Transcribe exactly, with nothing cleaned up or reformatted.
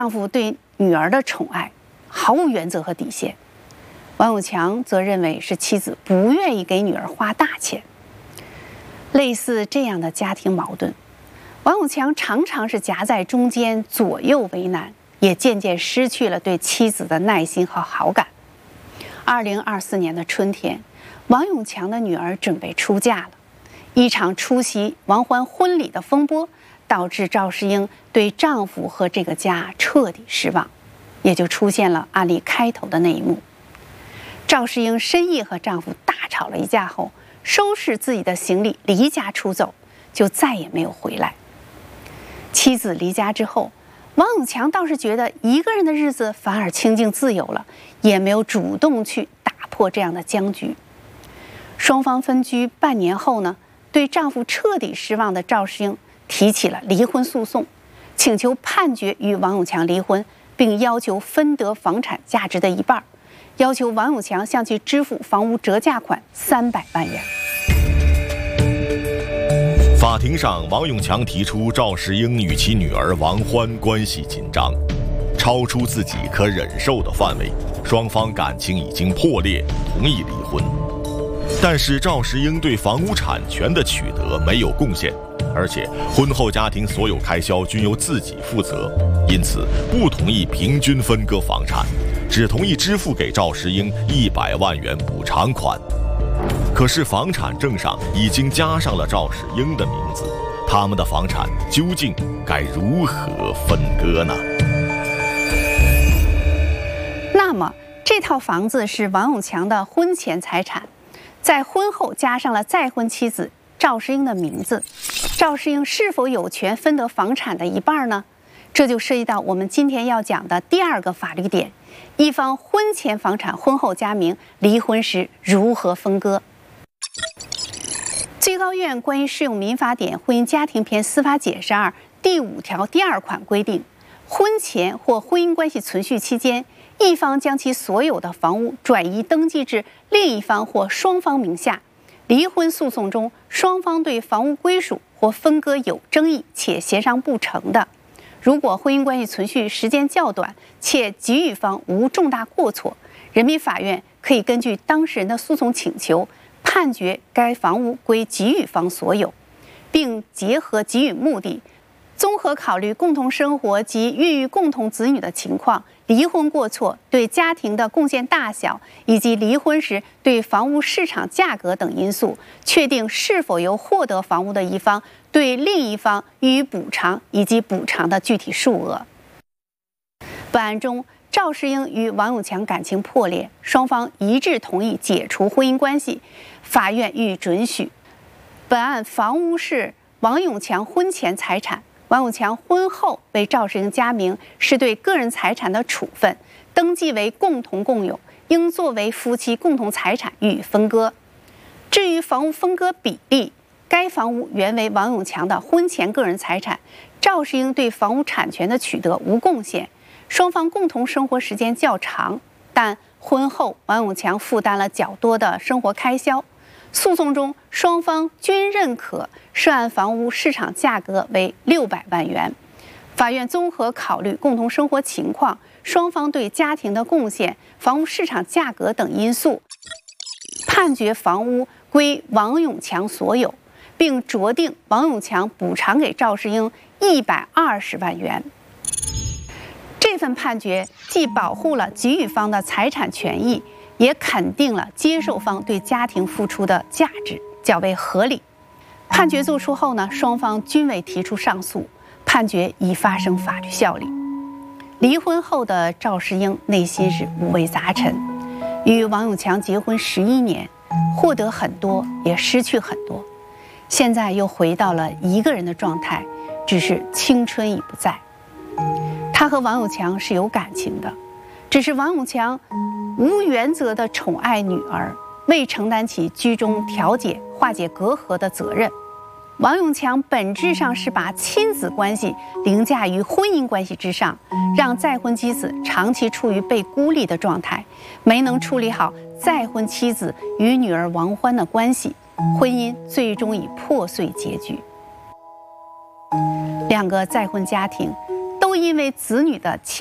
丈夫对女儿的宠爱毫无原则和底线，王永强则认为是妻子不愿意给女儿花大钱。类似这样的家庭矛盾，王永强常常是夹在中间，左右为难，也渐渐失去了对妻子的耐心和好感。二零二四年的春天，王永强的女儿准备出嫁了，一场出席王欢婚礼的风波，导致赵世英对丈夫和这个家彻底失望，也就出现了案例开头的那一幕。赵世英深夜和丈夫大吵了一架后，收拾自己的行李离家出走，就再也没有回来。妻子离家之后，王永强倒是觉得一个人的日子反而清静自由了，也没有主动去打破这样的僵局。双方分居半年后呢，对丈夫彻底失望的赵世英提起了离婚诉讼，请求判决与王永强离婚，并要求分得房产价值的一半，要求王永强向其支付房屋折价款三百万元。 法庭上，王永强提出赵世英与其女儿王欢关系紧张，超出自己可忍受的范围，双方感情已经破裂，同意离婚。但是赵世英对房屋产权的取得没有贡献，而且婚后家庭所有开销均由自己负责，因此不同意平均分割房产，只同意支付给赵世英一百万元补偿款。可是房产证上已经加上了赵世英的名字，他们的房产究竟该如何分割呢？ 那么这套房子是王永强的婚前财产，在婚后加上了再婚妻子赵世英的名字，赵世英是否有权分得房产的一半呢？这就涉及到我们今天要讲的第二个法律点：一方婚前房产婚后加名，离婚时如何分割？最高院关于适用民法典婚姻家庭篇司法解释二第五条第二款规定，婚前或婚姻关系存续期间，一方将其所有的房屋转移登记至另一方或双方名下，离婚诉讼中双方对房屋归属或分割有争议且协商不成的，如果婚姻关系存续时间较短且给予方无重大过错，人民法院可以根据当事人的诉讼请求，判决该房屋归给予方所有，并结合给予目的，综合考虑共同生活及孕育共同子女的情况、离婚过错对家庭的贡献大小，以及离婚时对房屋市场价格等因素，确定是否由获得房屋的一方对另一方予以补偿以及补偿的具体数额。本案中，赵世英与王永强感情破裂，双方一致同意解除婚姻关系，法院予以准许。本案房屋是王永强婚前财产，王永强婚后为赵世英加名，是对个人财产的处分，登记为共同共有，应作为夫妻共同财产予以分割。至于房屋分割比例，该房屋原为王永强的婚前个人财产，赵世英对房屋产权的取得无贡献，双方共同生活时间较长，但婚后王永强负担了较多的生活开销。诉讼中，双方均认可涉案房屋市场价格为六百万元。法院综合考虑共同生活情况、双方对家庭的贡献、房屋市场价格等因素，判决房屋归王永强所有，并酌定王永强补偿给赵世英一百二十万元。这份判决既保护了给予方的财产权益，也肯定了接受方对家庭付出的价值，较为合理。判决作出后呢，双方均未提出上诉，判决已发生法律效力。离婚后的赵世英内心是五味杂陈，与王永强结婚十一年，获得很多，也失去很多，现在又回到了一个人的状态，只是青春已不在。他和王永强是有感情的，只是王永强无原则的宠爱女儿，未承担起居中调解、化解隔阂的责任。王永强本质上是把亲子关系凌驾于婚姻关系之上，让再婚妻子长期处于被孤立的状态，没能处理好再婚妻子与女儿王欢的关系，婚姻最终以破碎结局。两个再婚家庭都都因为子女的